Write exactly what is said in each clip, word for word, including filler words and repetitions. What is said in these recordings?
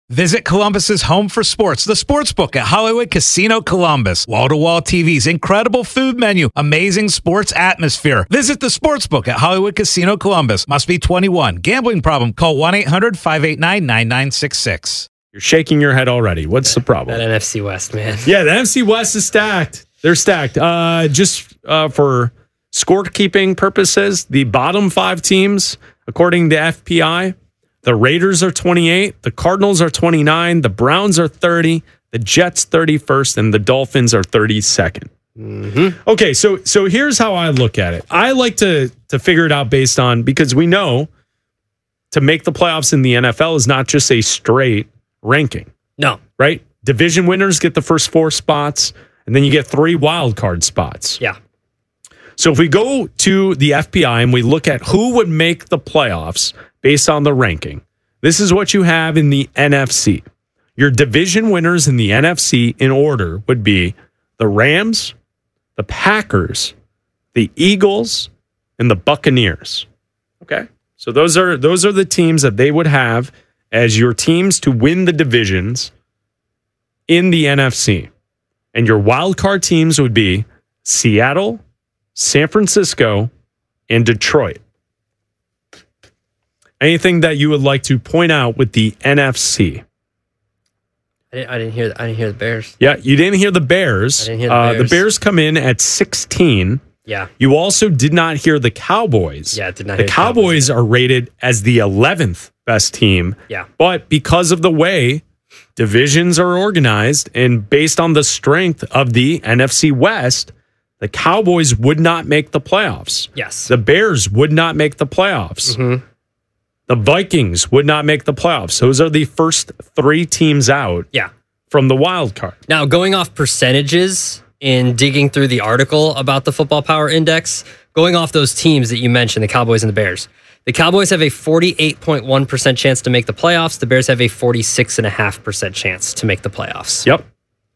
Visit Columbus's home for sports, the Sportsbook at Hollywood Casino Columbus. Wall-to-wall T Vs, incredible food menu, amazing sports atmosphere. Visit the Sportsbook at Hollywood Casino Columbus. Must be twenty-one. Gambling problem? Call one eight hundred five eight nine nine nine six six. You're shaking your head already. What's the problem? That N F C West, man. Yeah, the N F C West is stacked. They're stacked. Uh, just uh, for scorekeeping purposes, the bottom five teams, according to F P I, the Raiders are twenty-eight, the Cardinals are twenty-nine, the Browns are thirty, the Jets thirty-first, and the Dolphins are thirty-second. Mm-hmm. Okay, so so here's how I look at it. I like to to figure it out based on, because we know to make the playoffs in the N F L is not just a straight ranking. No. Right? Division winners get the first four spots, and then you get three wild card spots. Yeah. So if we go to the F P I and we look at who would make the playoffs based on the ranking, this is what you have in the N F C. Your division winners in the N F C in order would be the Rams, the Packers, the Eagles, and the Buccaneers. Okay? So those are those are the teams that they would have as your teams to win the divisions in the N F C. And your wild card teams would be Seattle, San Francisco, and Detroit. Anything that you would like to point out with the N F C? I didn't, I didn't hear. I didn't hear the Bears. Yeah, you didn't hear the Bears. I didn't hear the uh, Bears. The Bears come in at sixteen. Yeah. You also did not hear the Cowboys. Yeah, I did not The hear the Cowboys Cowboys. are rated as the eleventh best team. Yeah. But because of the way divisions are organized and based on the strength of the N F C West, the Cowboys would not make the playoffs. Yes. The Bears would not make the playoffs. Mm-hmm. The Vikings would not make the playoffs. Those are the first three teams out Yeah. from the wild card. Now, going off percentages in digging through the article about the Football Power Index, going off those teams that you mentioned, the Cowboys and the Bears, the Cowboys have a forty-eight point one percent chance to make the playoffs. The Bears have a forty-six point five percent chance to make the playoffs. Yep.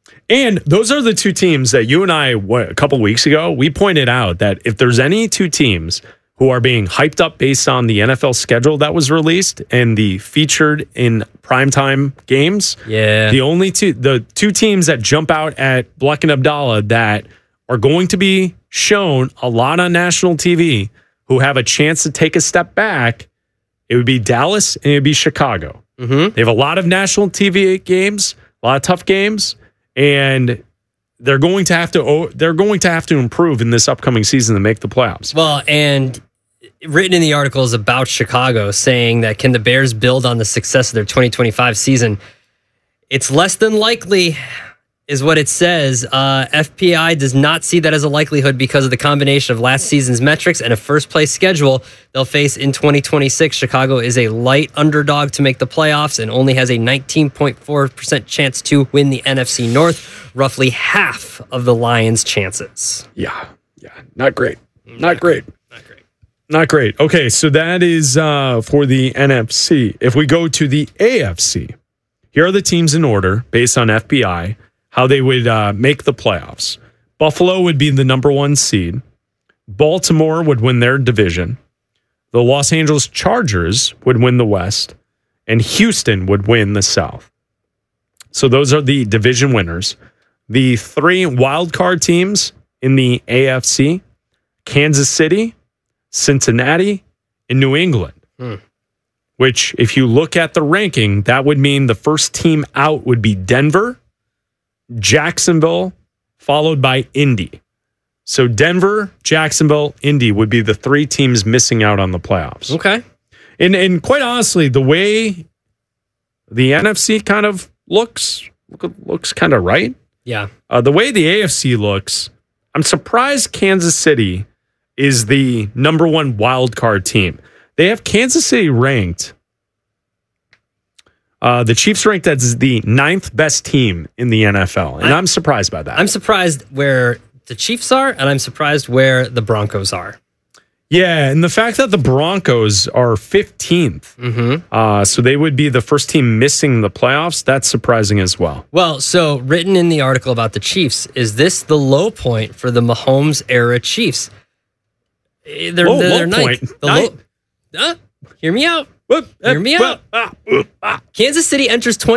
And those are the two teams that you and I, what, a couple weeks ago, we pointed out that if there's any two teams who are being hyped up based on the N F L schedule that was released and the featured in primetime games, Yeah. the only two, the two teams that jump out at Bleck and Abdallah that are going to be shown a lot on national T V, who have a chance to take a step back, it would be Dallas and it would be Chicago. Mm-hmm. They have a lot of national T V games, a lot of tough games, and they're going to have to they're going to have to improve in this upcoming season to make the playoffs. Well, and written in the article is about Chicago, saying that can the Bears build on the success of their twenty twenty-five season? It's less than likely, is what it says. Uh, F P I does not see that as a likelihood because of the combination of last season's metrics and a first-place schedule they'll face in twenty twenty-six. Chicago is a light underdog to make the playoffs and only has a nineteen point four percent chance to win the N F C North, roughly half of the Lions' chances. Yeah, yeah, not great, not great. Not great. Not great. Okay, so that is uh, for the N F C. If we go to the A F C, here are the teams in order based on F B I, how they would uh, make the playoffs. Buffalo would be the number one seed. Baltimore would win their division. The Los Angeles Chargers would win the West. And Houston would win the South. So those are the division winners. The three wildcard teams in the A F C, Kansas City, Cincinnati, and New England. Hmm. Which, if you look at the ranking, that would mean the first team out would be Denver, Jacksonville, followed by Indy. So Denver, Jacksonville, Indy would be the three teams missing out on the playoffs. Okay. And and quite honestly, the way the N F C kind of looks, looks kind of right. Yeah. Uh, the way the A F C looks, I'm surprised Kansas City is the number one wild card team. They have Kansas City ranked. Uh, the Chiefs ranked as the ninth best team in the N F L. And I'm, I'm surprised by that. I'm surprised where the Chiefs are, and I'm surprised where the Broncos are. Yeah, and the fact that the Broncos are fifteenth, Mm-hmm. uh, so they would be the first team missing the playoffs, that's surprising as well. Well, so written in the article about the Chiefs, is this the low point for the Mahomes era Chiefs? They're, Low- they're, low they're ninth. point. The Ninth. low, uh, hear me out. Whoop, Hear me well, out. ah, whoop, ah. Kansas City enters twenty